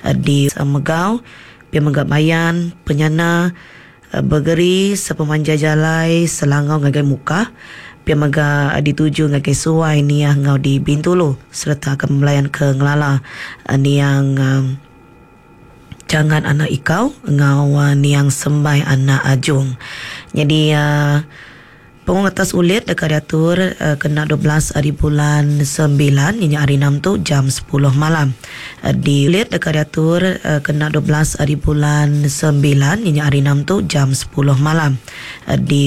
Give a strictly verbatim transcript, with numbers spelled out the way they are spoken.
uh, di Megau, Pia Megap Bayan, Penyana, uh, Bergeri, Sepemanja Jalai, Selangau ngagai Muka, Pia Mega dituju ngagai Suai niah ngau di Bintulu serta akan melayan ke Ngelala uh, niang um, jangan anak ikau ngau uh, niang sembai anak ajung. Jadi uh, pengung atas ulit dekat diatur uh, kena dua belas hari bulan sembilan ini hari enam tu jam sepuluh malam. Uh, di ulit dekat diatur uh, kena dua belas hari bulan sembilan ini hari enam tu jam sepuluh malam. Uh, di